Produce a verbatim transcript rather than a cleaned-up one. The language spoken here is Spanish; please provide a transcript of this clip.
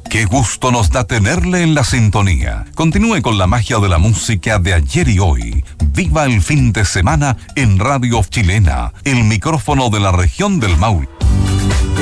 Qué gusto nos da tenerle en la sintonía. Continúe con la magia de la música de ayer y hoy. Viva el fin de semana en Radio Chilena, el micrófono de la región del Maule.